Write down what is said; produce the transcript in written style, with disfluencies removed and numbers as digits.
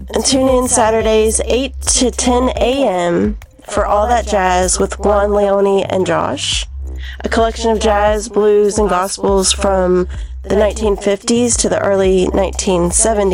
And tune in Saturdays 8 to 10 a.m. for All That Jazz with Juan, Leone, and Josh. A collection of jazz, blues, and gospels from the 1950s to the early 1970s.